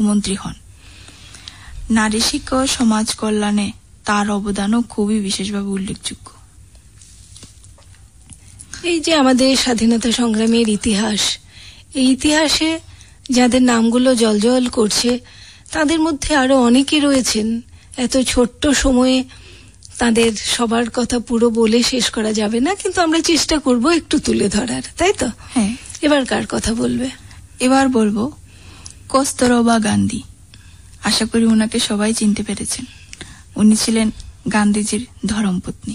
প্রতিমন্ত্রী হন। নারী শিক্ষা ও সমাজ কল্যাণে তার অবদানও খুবই বিশেষভাবে উল্লেখযোগ্য। এই যে আমাদের স্বাধীনতা সংগ্রামের ইতিহাস, এই ইতিহাসে যাদের নামগুলো জলজল করছে তাদের মধ্যে আরো অনেকে রয়েছেন। এত ছোট্ট সময়ে তাদের সবার কথা পুরো বলে শেষ করা যাবে না, কিন্তু আমরা চেষ্টা করব একটু তুলে ধরার, তাই তো? হ্যাঁ। এবার কার কথা বলবে? এবার বলবো কস্তুরবা গান্ধী। আশা করি ওনাকে সবাই চিনতে পেরেছেন। উনি ছিলেন গান্ধীজির ধর্মপত্নী।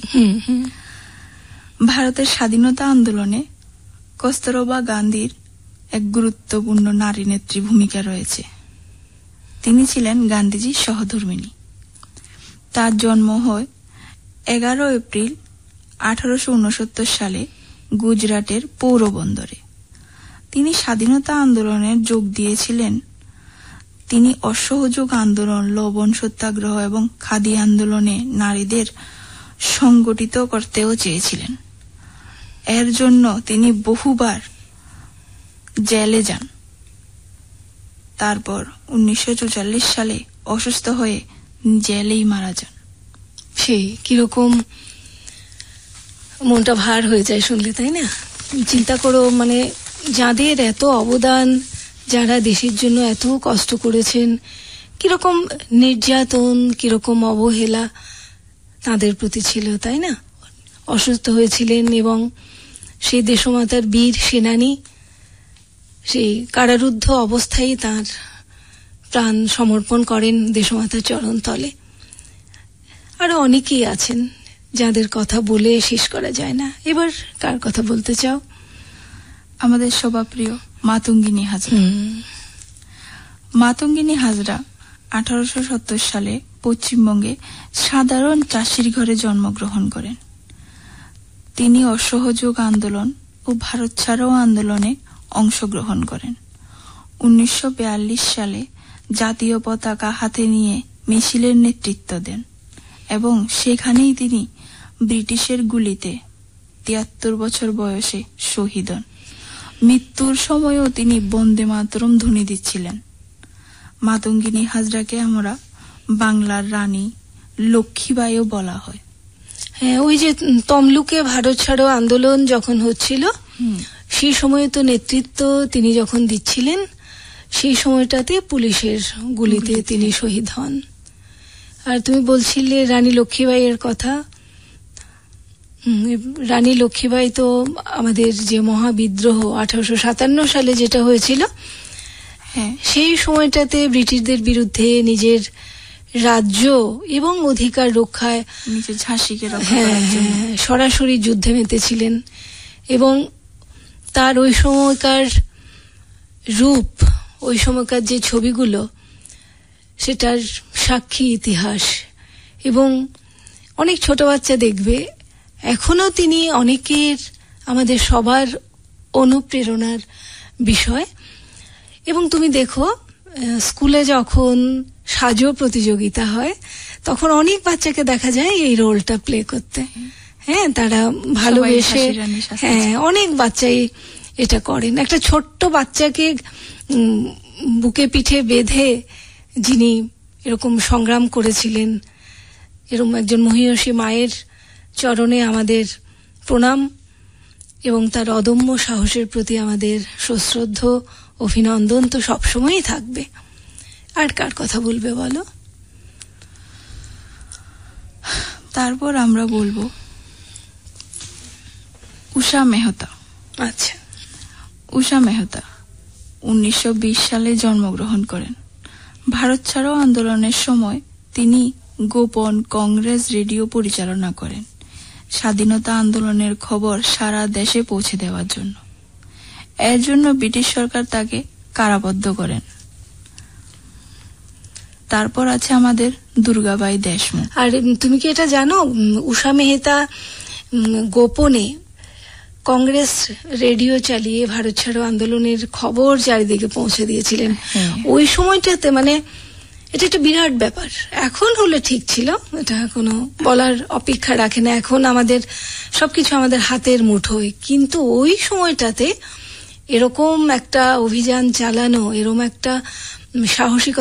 ভারতের স্বাধীনতা আন্দোলনে কস্তুরবা গান্ধীর এক গুরুত্বপূর্ণ নারী নেত্রী ভূমিকা রয়েছে। তিনি ছিলেন গান্ধীজির সহধর্মিণী। তার জন্ম হয় 11 এপ্রিল 1869 সালে গুজরাটের পৌরবন্দরে। তিনি স্বাধীনতা আন্দোলনে যোগ দিয়েছিলেন। তিনি অসহযোগ আন্দোলন, লবণ সত্যাগ্রহ এবং খাদি আন্দোলনে নারীদের সংগঠিত করতেও চেয়েছিলেন। এর জন্য তিনি বহুবার জেলে যান। তারপর 1944 সালে অসুস্থ হয়ে জেলেই মারা যান। সেই কিরকম মনটা ভার হয়ে যায় শুনলে, তাই না? চিন্তা করো, মানে যাদের এত অবদান, যারা দেশের জন্য এত কষ্ট করেছেন, কিরকম নির্যাতন, কিরকম অবহেলা তাদের প্রতি ছিল, তাই না? অসুস্থ হয়েছিলেন এবং সেই দেশমাতার বীর সেনানী সেই কারারুদ্ধ অবস্থায় তার প্রাণ সমর্পণ করেন দেশমাতার চরণ তলে। আরো অনেকেই আছেন যাদের কথা বলে শেষ করা যায় না। এবার কার কথা বলতে চাও? আমাদের সবাপ্রিয় মাতঙ্গিনী হাজরা। মাতঙ্গিনী হাজরা 1870 সালে পশ্চিমবঙ্গে সাধারণ চাষির ঘরে জন্মগ্রহণ করেন। তিনি অসহযোগ আন্দোলন ও ভারত ছাড়ো আন্দোলনে অংশগ্রহণ করেন। 1942 সালে জাতীয় পতাকা হাতে নিয়ে মিছিলের নেতৃত্ব দেন এবং সেখানেই তিনি ব্রিটিশের গুলিতে 73 বছর বয়সে শহীদ হন। মৃত্যুর সময়ও তিনি বন্দে মাতরম ধ্বনি দিচ্ছিলেন। মাতঙ্গিনী হাজরাকে আমরা বাংলার রানী লক্ষ্মীবাইও বলা হয়। হ্যাঁ, ওই যে তমলুকে ভারত ছাড়ো আন্দোলন যখন হচ্ছিল, সেই সময় তো নেতৃত্ব তিনি যখন দিচ্ছিলেন, সেই সময়টাতে পুলিশের গুলিতে তিনি শহীদ হন। আর তুমি বলছিলে রানী লক্ষ্মীবাইয়ের কথা। রানী লক্ষ্মীবাই তো আমাদের যে মহাবিদ্রোহ 1857 সালে যেটা হয়েছিল, হ্যাঁ, সেই সময়টাতে ব্রিটিশদের বিরুদ্ধে নিজের রাজ্য এবং অধিকার রক্ষায় নিজের ঝাঁসিকে রক্ষা করার জন্য সরাসরি যুদ্ধে মেতেছিলেন। এবং তার ওই সময়কার রূপ, ওই সময়কার যে ছবিগুলো, সেটার সাক্ষী ইতিহাস। এবং অনেক ছোট বাচ্চা দেখবে, এখনো তিনি অনেকের, আমাদের সবার অনুপ্রেরণার বিষয়। এবং তুমি দেখো স্কুলে যখন সাজো প্রতিযোগিতা হয়, তখন অনেক বাচ্চাকে দেখা যায় এই রোলটা প্লে করতে। হ্যাঁ, তারা ভালোবেসে, হ্যাঁ, অনেক বাচ্চাই এটা করেন। একটা ছোট্ট বাচ্চাকে বুকে পিঠে বেঁধে যিনি এরকম সংগ্রাম করেছিলেন, এরকম একজন মহিয়সী মায়ের চরণে আমাদের প্রণাম এবং তার অদম্য সাহসের প্রতি আমাদের সশ্রদ্ধ অভিনন্দন তো সবসময়ই থাকবে। আর কার কথা বলবে বলো? তারপর আমরা বলবো উষা মেহতা। আচ্ছা, উষা মেহতা 1920 সালে জন্মগ্রহণ করেন। ভারত ছাড়ো আন্দোলনের সময় তিনি গোপন কংগ্রেস রেডিও পরিচালনা করেন, স্বাধীনতা আন্দোলনের খবর সারা দেশে পৌঁছে দেওয়ার জন্য। এর জন্য ব্রিটিশ সরকার তাকে কারাবদ্ধ করেন। তারপর আছে আমাদের দুর্গাবাই দেশমুখ। আর তুমি কি এটা জানো, উষা মেহতা গোপনে কংগ্রেস রেডিও চালিয়ে ভারত ছাড়ো আন্দোলনের খবর চারিদিকে পৌঁছে দিয়েছিলেন। ওই সময়টাতে মানে এটা একটা বিরাট ব্যাপার। এখন হলে ঠিক ছিল, এটা কোনো বলার অপেক্ষা রাখে না। এখন আমাদের সবকিছু আমাদের হাতের মুঠোয়, কিন্তু ওই সময়টাতে এরকম একটা অভিযান চালানো, এরকম একটা সাহসিকতা